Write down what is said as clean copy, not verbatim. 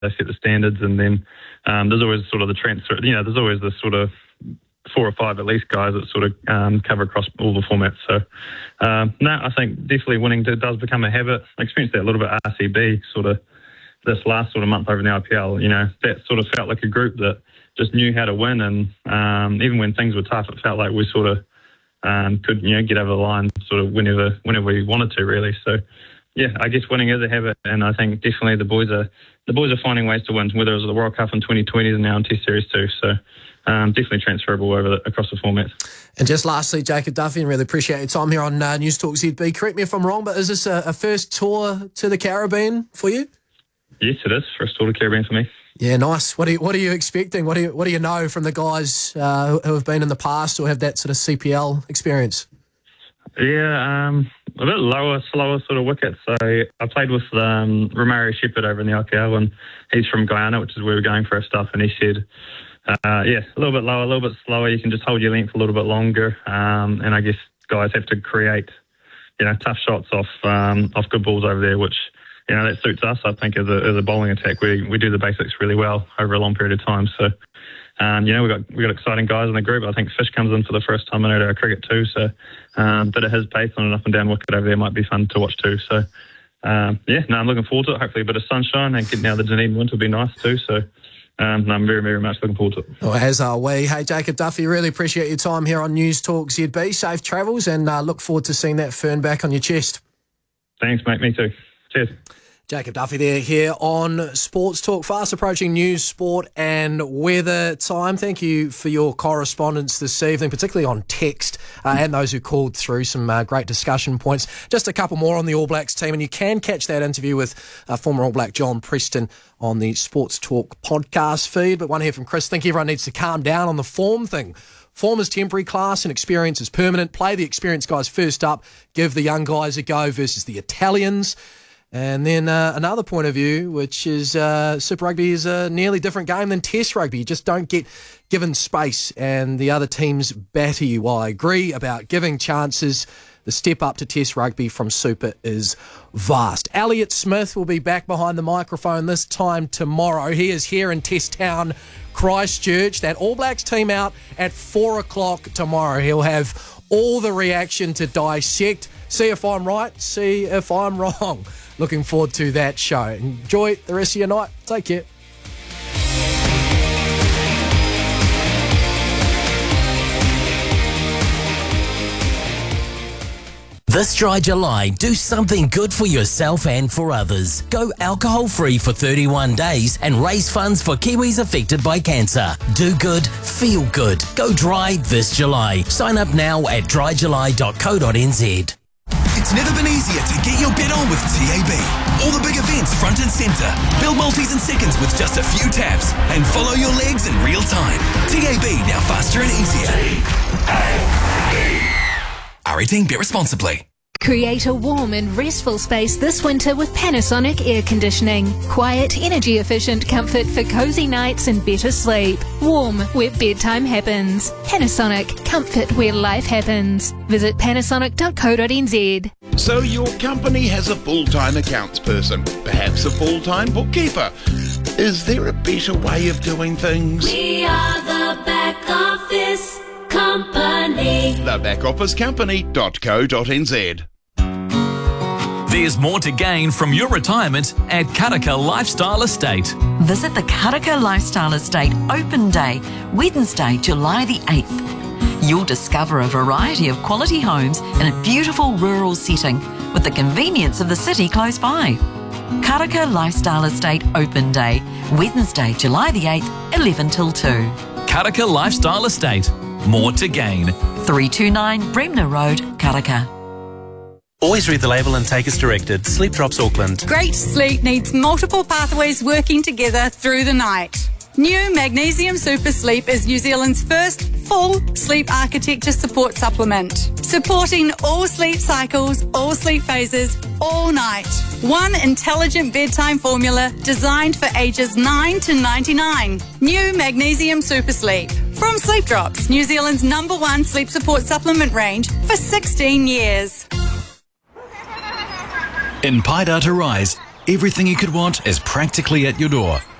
set the standards, and then there's always sort of the transfer. There's always the sort of 4 or 5 at least guys that sort of cover across all the formats. So I think definitely winning does become a habit. I experienced that a little bit at RCB sort of this last sort of month over in the IPL. That sort of felt like a group that just knew how to win, and even when things were tough, it felt like we sort of could get over the line sort of whenever we wanted to, really. So yeah, I guess winning is a habit, and I think definitely the boys are finding ways to win, whether it was the World Cup in 2020 and now in Test Series too. So definitely transferable across the formats. And just lastly, Jacob Duffy, and really appreciate your time here on News Talk ZB. Correct me if I'm wrong, but is this a first tour to the Caribbean for you? Yes, it is. First tour to the Caribbean for me. Yeah, nice. What are you expecting? What do you know from the guys who have been in the past or have that sort of CPL experience? Yeah, a bit lower, slower sort of wickets. So I played with Romario Shepherd over in the IPL, and he's from Guyana, which is where we're going for our stuff. And he said, a little bit lower, a little bit slower. You can just hold your length a little bit longer. And I guess guys have to create, tough shots off good balls over there, which, that suits us. I think as a bowling attack, we do the basics really well over a long period of time. So, we got exciting guys in the group. I think Fish comes in for the first time in our cricket too. So, bit of his pace on an up and down wicket over there might be fun to watch too. So, I'm looking forward to it. Hopefully a bit of sunshine and getting out of the Dunedin winter will be nice too. So, I'm very, very much looking forward to it. Well, as are we. Hey, Jacob Duffy, really appreciate your time here on News Talk ZB. Safe travels, and look forward to seeing that fern back on your chest. Thanks, mate. Me too. Cheers. Jacob Duffy there here on Sports Talk. Fast approaching news, sport and weather time. Thank you for your correspondence this evening, particularly on text, and those who called through some great discussion points. Just a couple more on the All Blacks team, and you can catch that interview with former All Black John Preston on the Sports Talk podcast feed. But one here from Chris: think everyone needs to calm down on the form thing. Form is temporary, class and experience is permanent. Play the experienced guys first up. Give the young guys a go versus the Italians. And then another point of view, which is Super Rugby is a nearly different game than Test Rugby. You just don't get given space and the other teams batter you. While I agree about giving chances, the step up to Test Rugby from Super is vast. Elliot Smith will be back behind the microphone this time tomorrow. He is here in Test Town, Christchurch. That All Blacks team out at 4 o'clock tomorrow. He'll have all the reaction to dissect. See if I'm right, see if I'm wrong. Looking forward to that show. Enjoy the rest of your night. Take care. This dry July, do something good for yourself and for others. Go alcohol-free for 31 days and raise funds for Kiwis affected by cancer. Do good, feel good. Go dry this July. Sign up now at dryjuly.co.nz. It's never been easier to get your bet on with TAB. All the big events front and centre. Build multis in seconds with just a few taps. And follow your legs in real time. TAB, now faster and easier. R18, bet responsibly. Create a warm and restful space this winter with Panasonic air conditioning. Quiet, energy efficient comfort for cozy nights and better sleep. Warm where bedtime happens. Panasonic, comfort where life happens. Visit panasonic.co.nz. So your company has a full-time accounts person, perhaps a full-time bookkeeper. Is there a better way of doing things? We are the back office company. Thebackofficecompany.co.nz. There's more to gain from your retirement at Karaka Lifestyle Estate. Visit the Karaka Lifestyle Estate Open Day, Wednesday, July the 8th. You'll discover a variety of quality homes in a beautiful rural setting with the convenience of the city close by. Karaka Lifestyle Estate Open Day, Wednesday, July the 8th, 11 till 2. Karaka Lifestyle Estate. More to gain. 329 Bremner Road, Karaka. Always read the label and take as directed. Sleep Drops Auckland. Great sleep needs multiple pathways working together through the night. New Magnesium Super Sleep is New Zealand's first full sleep architecture support supplement, supporting all sleep cycles, all sleep phases, all night. One intelligent bedtime formula designed for ages 9 to 99. New Magnesium Super Sleep. From Sleep Drops, New Zealand's #1 sleep support supplement range for 16 years. In Paidata Rise, Everything you could want is practically at your door.